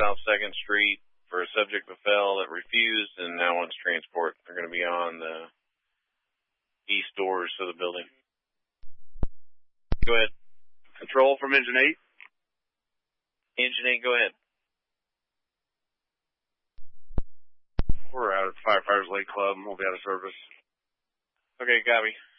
South 2nd Street for a subject befell that refused and now wants transport. They're going to be on the east doors of the building. Go ahead. Control from Engine 8. Engine 8, go ahead. We're out at Firefighters Lake Club. We'll be out of service. Okay, copy.